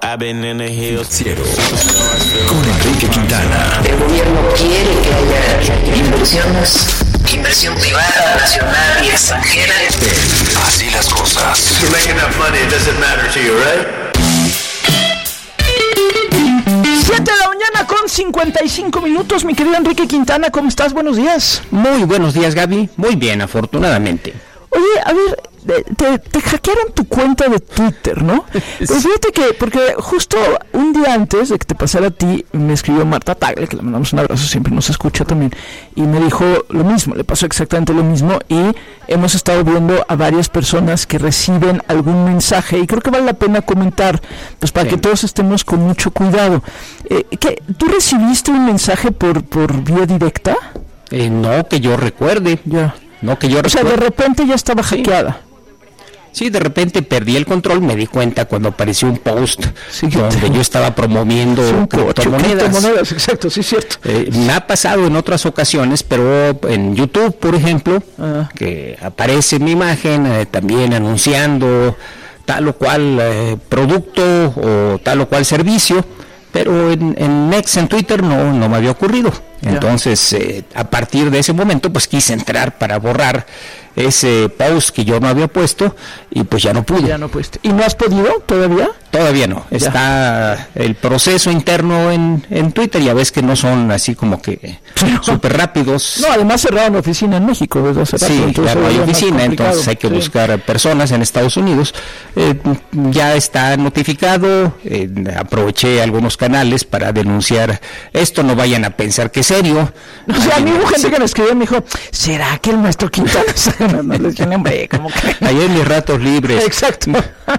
I've been in the hills. Cielo, con Enrique Quintana. El gobierno quiere que haya inversión privada, nacional y extranjera. Así las cosas. You're making enough money, it doesn't matter to you, right? 7 de la mañana con 55 minutos, mi querido Enrique Quintana, ¿cómo estás? Buenos días. Muy buenos días, Gaby. Muy bien, afortunadamente. Oye, a ver, te hackearon tu cuenta de Twitter, ¿no? Pues fíjate que, porque justo un día antes de que te pasara a ti, me escribió Marta Tagle, que le mandamos un abrazo, siempre nos escucha también, y me dijo lo mismo, le pasó exactamente lo mismo, y hemos estado viendo a varias personas que reciben algún mensaje, y creo que vale la pena comentar, pues para que todos estemos con mucho cuidado. ¿Tú recibiste un mensaje por vía directa? No que yo recuerde. Ya. No que yo recuerde. O sea, de repente ya estaba hackeada. Sí, de repente perdí el control, me di cuenta cuando apareció un post donde yo estaba promoviendo criptomonedas. Exacto, sí es cierto. Me ha pasado en otras ocasiones, pero en YouTube, por ejemplo, que aparece mi imagen también anunciando tal o cual producto o tal o cual servicio, pero en X, en Twitter, no me había ocurrido. Entonces, a partir de ese momento, pues quise entrar para borrar ese post que yo no había puesto y pues ya no pude. Ya no pudiste. ¿Y no has podido todavía? Todavía no. Ya. Está el proceso interno en Twitter, ya ves que no son así como que súper rápidos. No, además cerraron oficina en México desde hace rato. Sí, ya no hay oficina, entonces hay que buscar personas en Estados Unidos. Ya está notificado, aproveché algunos canales para denunciar esto, no vayan a pensar que es serio. O sea, a mí hubo gente que me escribió y me dijo, ¿será que el maestro Quintana? No les dije, hombre, ¿cómo que? Ahí en mis ratos libres. Exacto.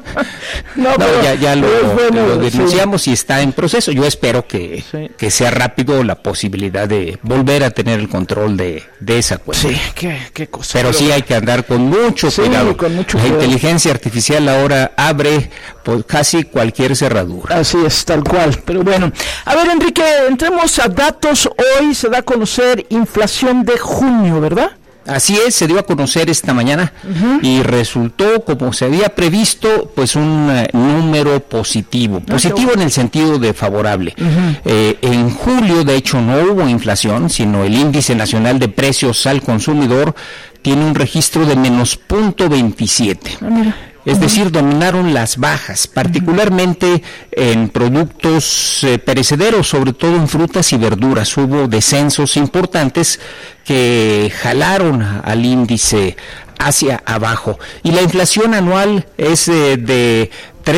Ya lo denunciamos y está en proceso. Yo espero que sea rápido la posibilidad de volver a tener el control de esa cuenta. Sí, qué cosa. Pero sí hay que andar con mucho cuidado. La inteligencia artificial ahora abre pues casi cualquier cerradura. Así es, tal cual. Pero bueno, a ver, Enrique, entremos a datos. Hoy se da a conocer inflación de junio, ¿verdad? Así es, se dio a conocer esta mañana y resultó, como se había previsto, pues un número positivo. Positivo en el sentido de favorable. En julio, de hecho, no hubo inflación, sino el índice nacional de precios al consumidor tiene un registro de menos 0.27. Es decir, dominaron las bajas, particularmente en productos perecederos, sobre todo en frutas y verduras. Hubo descensos importantes que jalaron al índice hacia abajo. Y la inflación anual es de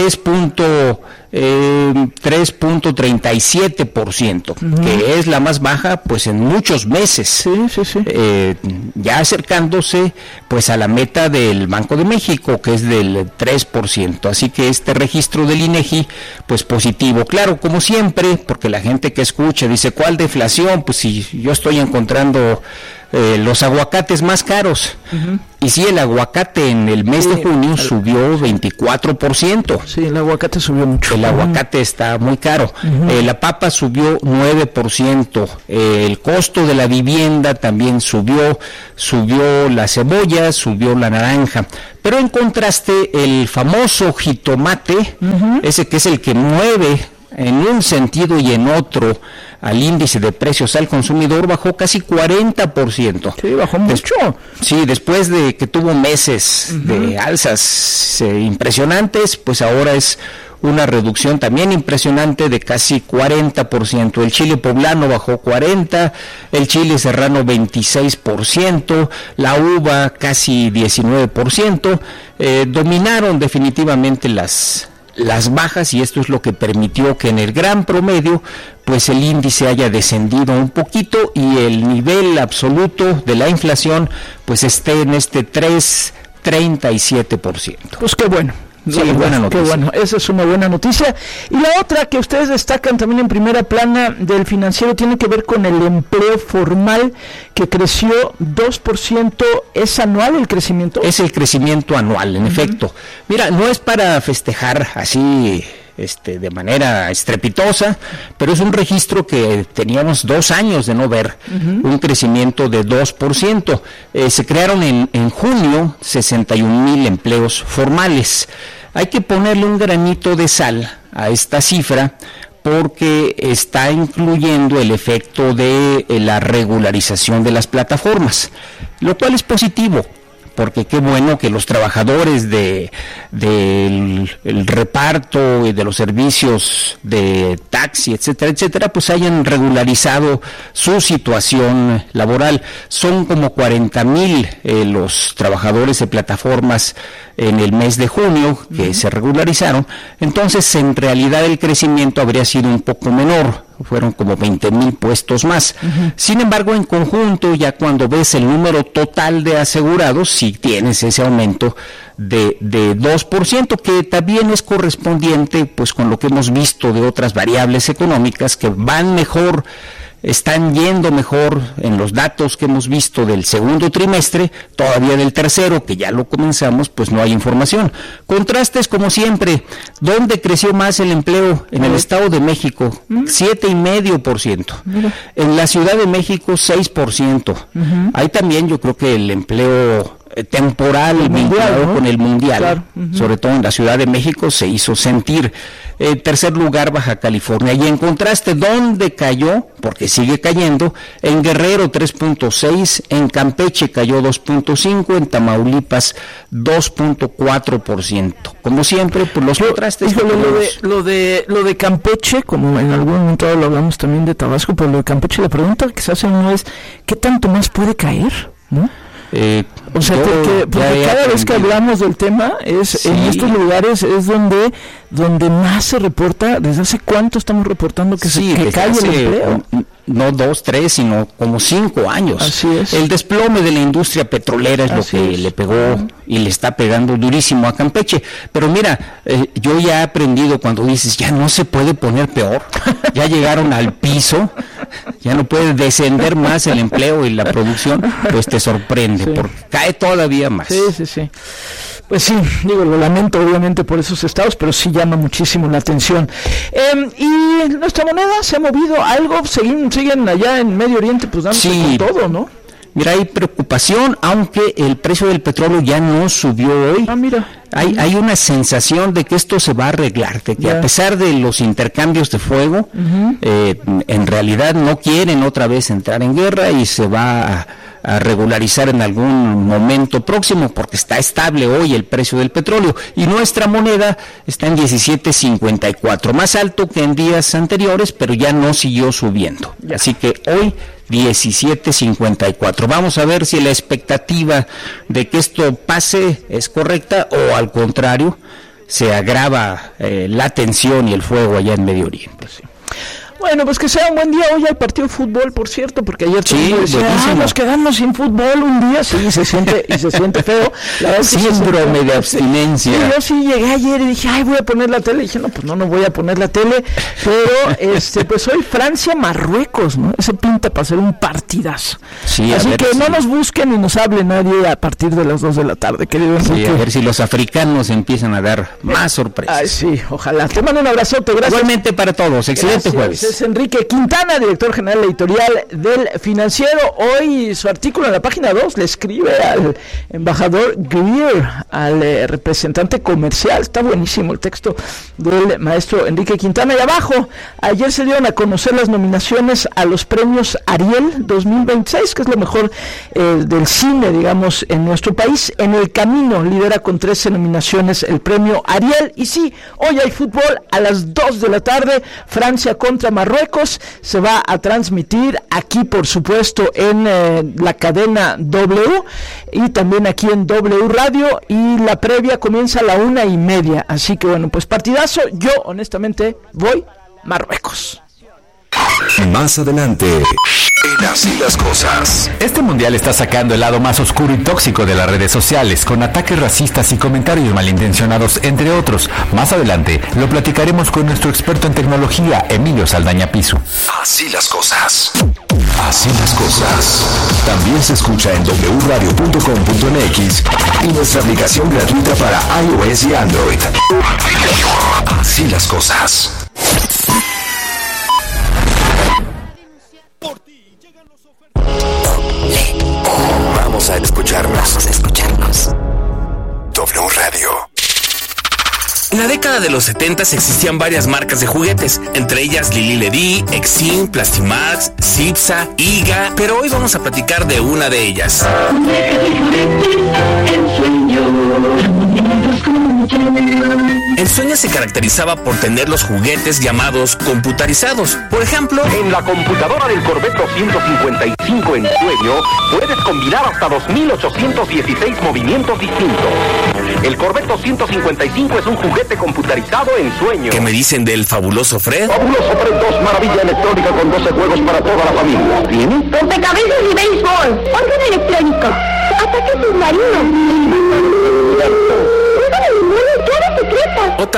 3.37%, que es la más baja pues en muchos meses. Sí. Ya acercándose pues a la meta del Banco de México, que es del 3%. Así que este registro del INEGI pues positivo. Claro, como siempre, porque la gente que escucha dice, ¿cuál deflación? Pues si yo estoy encontrando los aguacates más caros. Y sí, el aguacate en el mes de junio subió 24%. Sí, el aguacate subió mucho. El aguacate está muy caro. La papa subió 9%. El costo de la vivienda también subió la cebolla, subió la naranja. Pero en contraste, el famoso jitomate, ese que es el que mueve en un sentido y en otro al índice de precios al consumidor, bajó casi 40%. Sí, bajó mucho. Sí, después de que tuvo meses de alzas impresionantes, pues ahora es una reducción también impresionante de casi 40%. El chile poblano bajó 40%, el chile serrano 26%, la uva casi 19%. Dominaron definitivamente las bajas, y esto es lo que permitió que en el gran promedio pues el índice haya descendido un poquito y el nivel absoluto de la inflación pues esté en este 3.37%. Pues qué bueno. Sí, buena noticia. Qué bueno, esa es una buena noticia. Y la otra que ustedes destacan también en primera plana del Financiero tiene que ver con el empleo formal, que creció 2%. ¿Es anual el crecimiento? Es el crecimiento anual, en efecto. Mira, no es para festejar así de manera estrepitosa, pero es un registro que teníamos 2 años de no ver, un crecimiento de 2%. Se crearon en junio 61,000 empleos formales. Hay que ponerle un granito de sal a esta cifra porque está incluyendo el efecto de la regularización de las plataformas, lo cual es positivo, porque qué bueno que los trabajadores del reparto y de los servicios de taxi, etcétera, etcétera, pues hayan regularizado su situación laboral. Son como 40,000 los trabajadores de plataformas en el mes de junio que se regularizaron. Entonces, en realidad el crecimiento habría sido un poco menor, fueron como 20,000 puestos más. Sin embargo, en conjunto, ya cuando ves el número total de asegurados, sí tienes ese aumento de 2%, que también es correspondiente pues con lo que hemos visto de otras variables económicas que van mejor, están yendo mejor en los datos que hemos visto del segundo trimestre. Todavía del tercero, que ya lo comenzamos, pues no hay información. Contrastes como siempre. ¿Dónde creció más el empleo? En el Estado de México, 7,5%. En la Ciudad de México, 6%. Ahí también yo creo que el empleo temporal vinculado, ¿no?, con el Mundial, claro. Sobre todo en la Ciudad de México se hizo sentir. Tercer lugar, Baja California. Y en contraste, ¿dónde cayó? Porque sigue cayendo. En Guerrero, 3.6%, en Campeche cayó 2.5%, en Tamaulipas 2.4%. Como siempre, pues los contrastes. Lo de Campeche, como en algún momento lo hablamos también de Tabasco, pero lo de Campeche, la pregunta que se hace uno es, ¿qué tanto más puede caer? ¿No? O sea, porque cada vez que hablamos del tema es en estos lugares es donde más se reporta. ¿Desde hace cuánto estamos reportando que cae el empleo? No 2, 3, sino como 5 años. Así es. El desplome de la industria petrolera es lo que le pegó y le está pegando durísimo a Campeche. Pero mira, yo ya he aprendido cuando dices, ya no se puede poner peor, ya llegaron al piso, ya no puede descender más el empleo y la producción, pues te sorprende, porque cae todavía más. Sí. Pues sí, digo, lo lamento obviamente por esos estados, pero sí llama muchísimo la atención. Y nuestra moneda se ha movido algo, siguen allá en Medio Oriente pues dándose con todo, ¿no? Mira, hay preocupación, aunque el precio del petróleo ya no subió hoy. Mira. Hay una sensación de que esto se va a arreglar, de que a pesar de los intercambios de fuego, en realidad no quieren otra vez entrar en guerra y se va a regularizar en algún momento próximo, porque está estable hoy el precio del petróleo y nuestra moneda está en 17.54, más alto que en días anteriores, pero ya no siguió subiendo. Así que hoy 17.54. Vamos a ver si la expectativa de que esto pase es correcta o al contrario se agrava la tensión y el fuego allá en Medio Oriente. Bueno, pues que sea un buen día. Hoy hay partido de fútbol, por cierto, porque ayer nos quedamos sin fútbol un día. Sí, se siente feo. La verdad, síndrome de abstinencia. Sí, yo sí llegué ayer y dije, voy a poner la tele. Y dije, no voy a poner la tele. Pero, pues hoy Francia-Marruecos, ¿no? Ese pinta para ser un partidazo. Sí, así que no nos busquen ni nos hable nadie a partir de las 2 de la tarde, querido Enrique. Sí, a ver si los africanos empiezan a dar más sorpresas. Ay, sí, ojalá. Te mando un abrazote, gracias. Igualmente para todos, excelente jueves. Es Enrique Quintana, director general editorial del Financiero. Hoy su artículo en la página 2 le escribe al embajador Greer, al representante comercial. Está buenísimo el texto del maestro Enrique Quintana. Y abajo, ayer se dieron a conocer las nominaciones a los premios Ariel 2026, que es lo mejor del cine, digamos, en nuestro país. En el camino lidera con 13 nominaciones el premio Ariel. Y sí, hoy hay fútbol a las 2 de la tarde, Francia contra Marruecos. Se va a transmitir aquí, por supuesto, en la cadena W y también aquí en W Radio, y la previa comienza a la 1:30, así que bueno, pues partidazo. Yo honestamente voy Marruecos. Más adelante, en Así las Cosas. Este mundial está sacando el lado más oscuro y tóxico de las redes sociales, con ataques racistas y comentarios malintencionados, entre otros. Más adelante lo platicaremos con nuestro experto en tecnología, Emilio Saldaña Pisu. Así las Cosas. Así las Cosas. También se escucha en wradio.com.mx y nuestra aplicación gratuita para iOS y Android. Así las Cosas. Vamos a escucharnos. W Radio. En la década de los 70 existían varias marcas de juguetes, entre ellas Lili Ledy, Exim, Plastimax, Cipsa, Iga, pero hoy vamos a platicar de una de ellas. Ensueño se caracterizaba por tener los juguetes llamados computarizados. Por ejemplo, en la computadora del Corvette 255 Ensueño puedes combinar hasta 2816 movimientos distintos. El Corvette 255 es un juguete computarizado Ensueño. ¿Qué me dicen del fabuloso Fred? Fabuloso Fred 2, maravilla electrónica con 12 juegos para toda la familia. ¿Tiene? Rompecabezas y béisbol, órgano electrónico, ataque submarino.